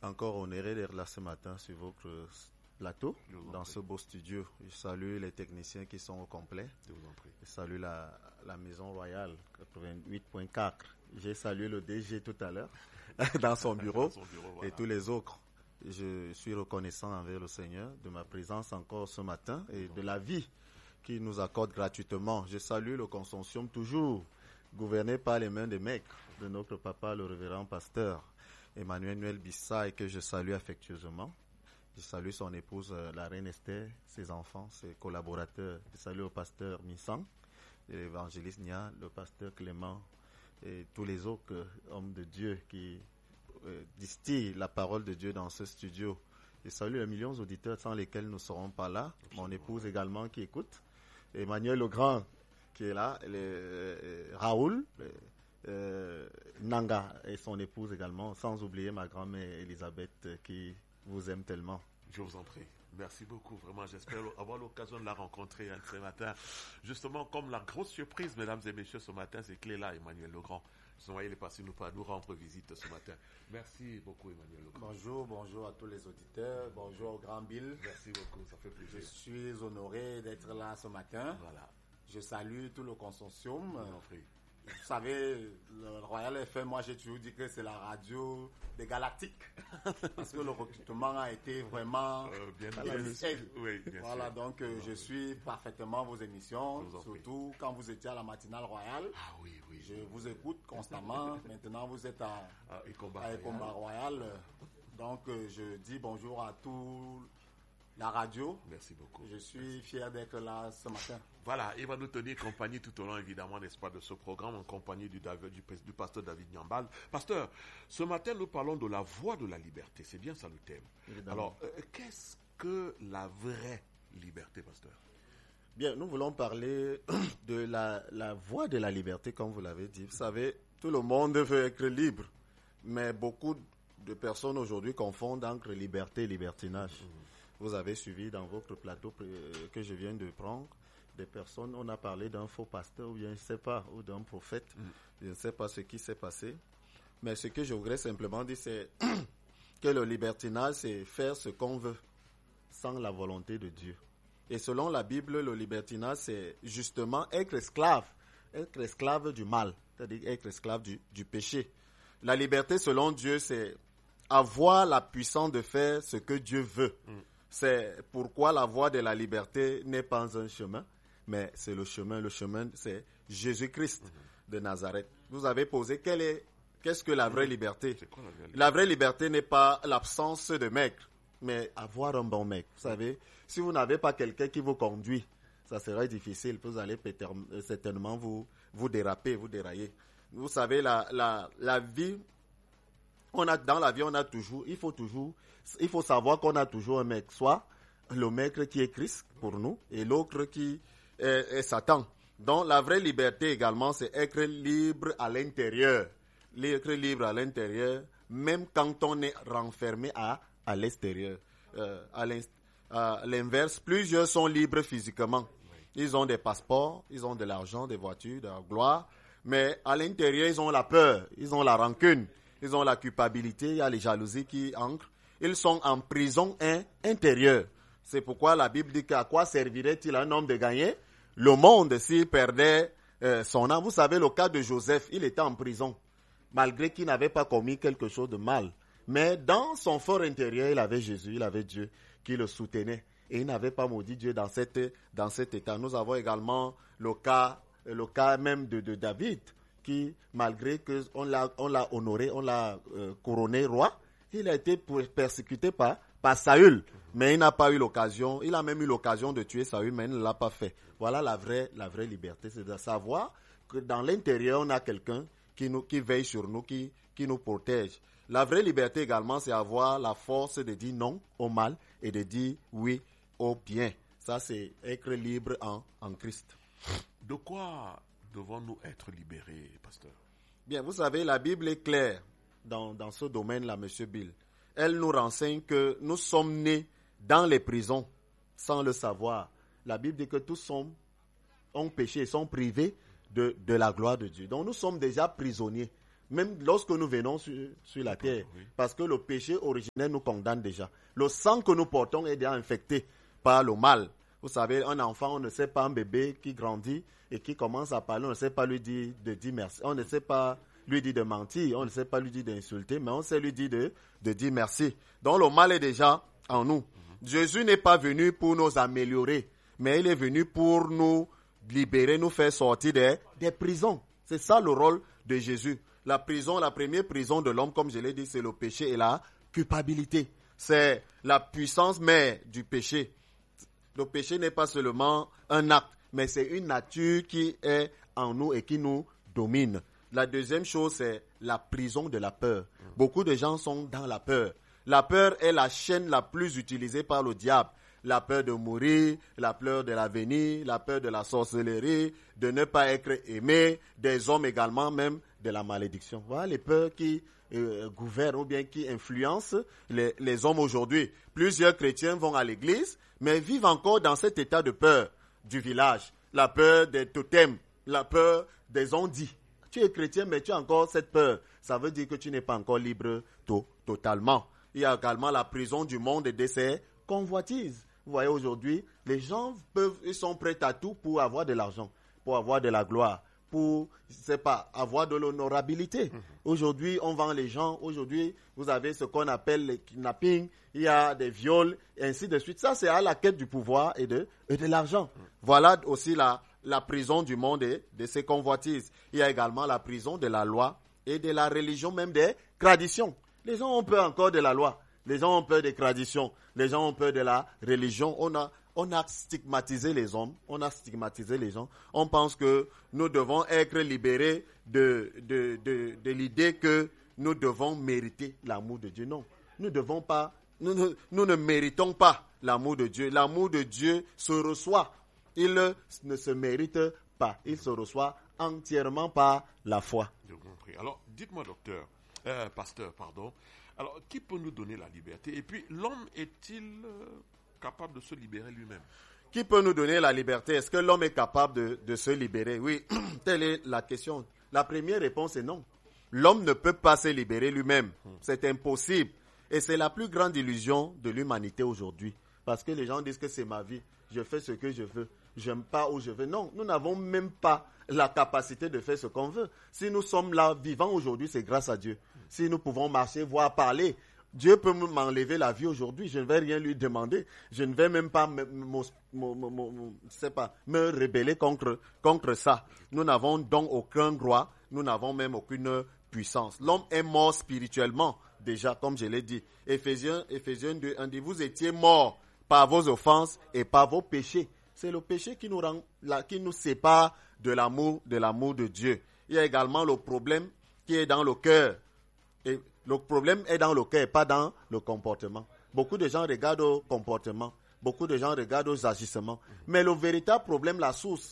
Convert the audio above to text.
encore honoré d'être là ce matin sur votre plateau, dans ce beau studio. Je salue les techniciens qui sont au complet. Je salue la Maison Royale 88.4. J'ai salué le DG tout à l'heure dans son bureau, voilà. Et tous les autres. Je suis reconnaissant envers le Seigneur de ma présence encore ce matin et de la vie qu'il nous accorde gratuitement. Je salue le consortium toujours gouverné par les mains des maîtres de notre papa, le révérend pasteur Emmanuel Noël Bissa, et que je salue affectueusement. Je salue son épouse, la reine Esther, ses enfants, ses collaborateurs. Je salue le pasteur Missang, l'évangéliste Nia, le pasteur Clément et tous les autres hommes de Dieu qui distillent la parole de Dieu dans ce studio. Je salue les millions d'auditeurs sans lesquels nous ne serons pas là. Mon épouse également qui écoute. Emmanuel Legrand qui est là. Raoul, Nanga et son épouse également. Sans oublier ma grand-mère Elisabeth qui vous aime tellement. Je vous en prie. Merci beaucoup. Vraiment, j'espère avoir l'occasion de la rencontrer ce matin. Justement, comme la grosse surprise, mesdames et messieurs, ce matin, c'est qu'il est là, Emmanuel Legrand. Justement, il est passé nous rendre visite ce matin. Merci beaucoup, Emmanuel Legrand. Bonjour à tous les auditeurs. Bonjour, Grand Bill. Merci beaucoup, ça fait plaisir. Je suis honoré d'être là ce matin. Voilà. Je salue tout le consortium. Je vous en prie. Vous savez, le Royal FM, moi j'ai toujours dit que c'est la radio des Galactiques. Parce que le recrutement a été vraiment bien oui, voilà, sûr. Donc je suis parfaitement vos émissions, surtout quand vous étiez à la matinale royale. Ah oui. Je vous écoute constamment. Maintenant vous êtes à Ekomba Royal. Donc je dis bonjour à tout la radio. Merci beaucoup. Je suis fier d'être là ce matin. Voilà, il va nous tenir compagnie tout au long, évidemment, n'est-ce pas, de ce programme, en compagnie du pasteur David Nyambal. Pasteur, ce matin, nous parlons de la voie de la liberté. C'est bien ça le thème. Évidemment. Alors, qu'est-ce que la vraie liberté, pasteur? Bien, nous voulons parler de la voie de la liberté, comme vous l'avez dit. Vous savez, tout le monde veut être libre, mais beaucoup de personnes aujourd'hui confondent entre liberté et libertinage. Vous avez suivi dans votre plateau que je viens de prendre des personnes, on a parlé d'un faux pasteur ou bien je ne sais pas, ou d'un prophète. Je ne sais pas ce qui s'est passé. Mais ce que je voudrais simplement dire, c'est que le libertinage, c'est faire ce qu'on veut sans la volonté de Dieu. Et selon la Bible, le libertinage, c'est justement être esclave du mal, c'est-à-dire être esclave du péché. La liberté, selon Dieu, c'est avoir la puissance de faire ce que Dieu veut. C'est pourquoi la voie de la liberté n'est pas un chemin, mais c'est le chemin. Le chemin, c'est Jésus-Christ de Nazareth. Vous avez posé qu'est-ce que la vraie liberté? C'est quoi la vraie liberté? La vraie liberté n'est pas l'absence de maigre, mais avoir un bon maigre. Vous savez, si vous n'avez pas quelqu'un qui vous conduit, ça serait difficile. Vous allez certainement vous déraper, vous dérailler. Vous savez, la vie, dans la vie, il faut savoir qu'on a toujours un maître, soit le maître qui est Christ pour nous et l'autre qui est Satan. Donc la vraie liberté également, c'est être libre à l'intérieur. Être libre à l'intérieur, même quand on est renfermé à l'extérieur. À l'inverse, plusieurs sont libres physiquement. Ils ont des passeports, ils ont de l'argent, des voitures, de la gloire, mais à l'intérieur, ils ont la peur, ils ont la rancune. Ils ont la culpabilité, il y a les jalousies qui entrent. Ils sont en prison intérieure. C'est pourquoi la Bible dit qu'à quoi servirait-il à un homme de gagner le monde s'il perdait son âme? Vous savez, le cas de Joseph, il était en prison, malgré qu'il n'avait pas commis quelque chose de mal. Mais dans son fort intérieur, il avait Jésus, il avait Dieu qui le soutenait. Et il n'avait pas maudit Dieu dans cet état. Nous avons également le cas même de David, qui, malgré qu'on l'a honoré, on l'a couronné roi, il a été persécuté par Saül. Mais il n'a pas eu l'occasion, il a même eu l'occasion de tuer Saül, mais il ne l'a pas fait. Voilà la vraie liberté, c'est de savoir que dans l'intérieur, on a quelqu'un qui veille sur nous, qui nous protège. La vraie liberté également, c'est avoir la force de dire non au mal et de dire oui au bien. Ça, c'est être libre en Christ. De quoi devons-nous être libérés, pasteur? Bien, vous savez, la Bible est claire dans ce domaine-là, M. Bill. Elle nous renseigne que nous sommes nés dans les prisons sans le savoir. La Bible dit que tous ont péché et sont privés de la gloire de Dieu. Donc nous sommes déjà prisonniers même lorsque nous venons sur la terre. Oui. Parce que le péché originel nous condamne déjà. Le sang que nous portons est déjà infecté par le mal. Vous savez, un enfant, on ne sait pas, un bébé qui grandit et qui commence à parler, on ne sait pas lui dire de dire merci. On ne sait pas lui dire de mentir, on ne sait pas lui dire d'insulter, mais on sait lui dire de dire merci. Donc le mal est déjà en nous. Jésus n'est pas venu pour nous améliorer, mais il est venu pour nous libérer, nous faire sortir des prisons. C'est ça le rôle de Jésus. La prison, la première prison de l'homme, comme je l'ai dit, c'est le péché et la culpabilité. C'est la puissance mère du péché. Le péché n'est pas seulement un acte, mais c'est une nature qui est en nous et qui nous domine. La deuxième chose, c'est la prison de la peur. Beaucoup de gens sont dans la peur. La peur est la chaîne la plus utilisée par le diable. La peur de mourir, la peur de l'avenir, la peur de la sorcellerie, de ne pas être aimé, des hommes également, même de la malédiction. Voilà les peurs qui gouvernent ou bien qui influencent les hommes aujourd'hui. Plusieurs chrétiens vont à l'église, mais vivent encore dans cet état de peur du village. La peur des totems, la peur des on-dit. Tu es chrétien, mais tu as encore cette peur. Ça veut dire que tu n'es pas encore libre totalement. Il y a également la prison du monde et de ses convoitises. Vous voyez, aujourd'hui, les gens ils sont prêts à tout pour avoir de l'argent, pour avoir de la gloire, pour, avoir de l'honorabilité. Aujourd'hui, on vend les gens. Aujourd'hui, vous avez ce qu'on appelle le kidnapping. Il y a des viols, et ainsi de suite. Ça, c'est à la quête du pouvoir et de l'argent. Voilà aussi la prison du monde et de ses convoitises. Il y a également la prison de la loi et de la religion, même des traditions. Les gens ont peur encore de la loi. Les gens ont peur des traditions. Les gens ont peur de la religion. On a stigmatisé les hommes. On a stigmatisé les gens. On pense que nous devons être libérés de l'idée que nous devons mériter l'amour de Dieu. Non. Nous ne méritons pas l'amour de Dieu. L'amour de Dieu se reçoit. Il ne se mérite pas. Il se reçoit entièrement par la foi. J'ai compris. Alors, dites-moi, pasteur, alors, qui peut nous donner la liberté? Et puis, l'homme est-il capable de se libérer lui-même? Qui peut nous donner la liberté? Est-ce que l'homme est capable de se libérer? Oui, telle est la question. La première réponse est non. L'homme ne peut pas se libérer lui-même. C'est impossible. Et c'est la plus grande illusion de l'humanité aujourd'hui. Parce que les gens disent que c'est ma vie. Je fais ce que je veux. J'aime pas où je veux. Non, nous n'avons même pas la capacité de faire ce qu'on veut. Si nous sommes là, vivants aujourd'hui, c'est grâce à Dieu. Si nous pouvons marcher, voir, parler, Dieu peut m'enlever la vie aujourd'hui. Je ne vais rien lui demander. Je ne vais même pas me rebeller contre ça. Nous n'avons donc aucun droit. Nous n'avons même aucune puissance. L'homme est mort spirituellement, déjà, comme je l'ai dit. Éphésiens 2, 1 dit, vous étiez morts par vos offenses et par vos péchés. C'est le péché qui nous sépare de l'amour de Dieu. Il y a également le problème qui est dans le cœur. Et le problème est dans le cœur, pas dans le comportement. Beaucoup de gens regardent au comportement. Beaucoup de gens regardent aux agissements. Mais le véritable problème, la source